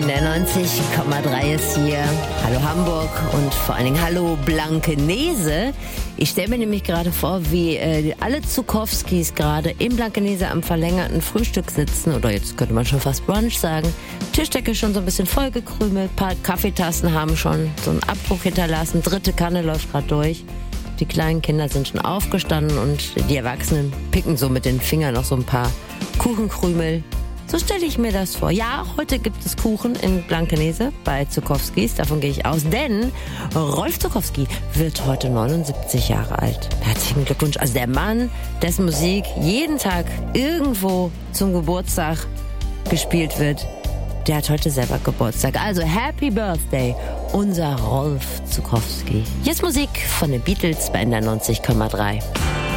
In der 90,3 ist hier. Hallo Hamburg und vor allen Dingen hallo Blankenese. Ich stelle mir nämlich gerade vor, wie alle Zukowskis gerade im Blankenese am verlängerten Frühstück sitzen. Oder jetzt könnte man schon fast Brunch sagen. Tischdecke schon so ein bisschen vollgekrümelt. Ein paar Kaffeetassen haben schon so einen Abdruck hinterlassen. 3. Kanne läuft gerade durch. Die kleinen Kinder sind schon aufgestanden und die Erwachsenen picken so mit den Fingern noch so ein paar Kuchenkrümel. So stelle ich mir das vor. Ja, heute gibt es Kuchen in Blankenese bei Zukowskis. Davon gehe ich aus, denn Rolf Zukowski wird heute 79 Jahre alt. Herzlichen Glückwunsch. Also der Mann, dessen Musik jeden Tag irgendwo zum Geburtstag gespielt wird, der hat heute selber Geburtstag. Also Happy Birthday, unser Rolf Zukowski. Jetzt Musik von den Beatles bei NDR 90,3.